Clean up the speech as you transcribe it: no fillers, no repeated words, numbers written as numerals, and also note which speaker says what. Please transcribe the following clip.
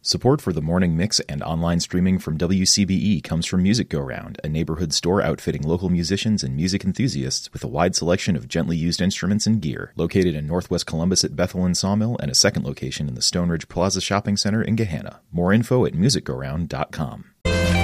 Speaker 1: Support for the morning mix and online streaming from WCBE comes from Music Go Round, a neighborhood store outfitting local musicians and music enthusiasts with a wide selection of gently used instruments and gear. Located in Northwest Columbus at Bethel and Sawmill, and a second location in the Stone Ridge Plaza Shopping Center in Gahanna. More info at musicgoround.com.